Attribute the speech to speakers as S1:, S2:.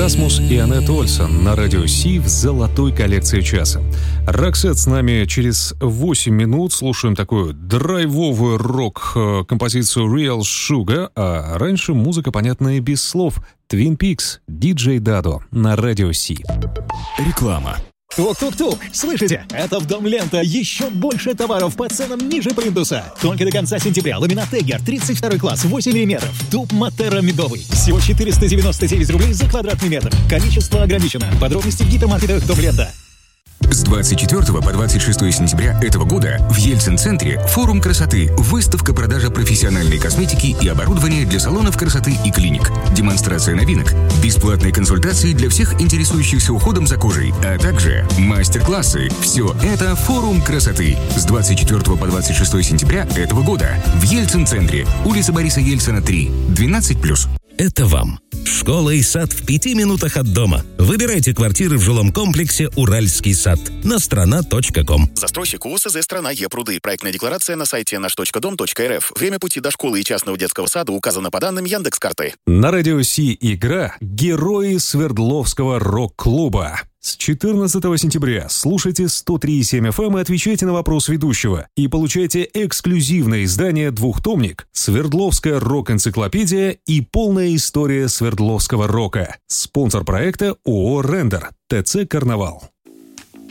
S1: Расмус и Аннет Ольсон на радио Си в золотой коллекции часа. Роксет с нами через 8 минут. Слушаем такую драйвовую рок-композицию Real Sugar, а раньше музыка, понятная без слов. Twin Peaks, DJ Dado на радио Си.
S2: Реклама.
S3: Тук-тук-тук! Слышите? Это в Дом Лента. Еще больше товаров по ценам ниже плинтуса. Только до конца сентября. Ламинат Тегер, 32 класс, 8 мм. Туб Матера медовый. Всего 499 рублей за квадратный метр. Количество ограничено. Подробности в гипермаркетах Дом Лента.
S2: С 24 по 26 сентября этого года в Ельцин-центре форум красоты, выставка продажа профессиональной косметики и оборудования для салонов красоты и клиник, демонстрация новинок, бесплатные консультации для всех интересующихся уходом за кожей, а также мастер-классы. Все это форум красоты с 24 по 26 сентября этого года в Ельцин-центре, улица Бориса Ельцина, 3, 12+.
S4: Это вам. Школа и сад в 5 минутах от дома. Выбирайте квартиры в жилом комплексе «Уральский сад» на страна.ком.
S5: Застройщик УСЗ «Страна Е-Пруды». Проектная декларация на сайте наш.дом.рф. Время пути до школы и частного детского сада указано по данным Яндекс.Карты.
S1: На радио Си игра «Герои Свердловского рок-клуба». С 14 сентября слушайте 103,7 FM и отвечайте на вопрос ведущего. И получайте эксклюзивное издание «Двухтомник», Свердловская рок-энциклопедия и полная история Свердловского рока. Спонсор проекта ООО «Рендер», ТЦ «Карнавал».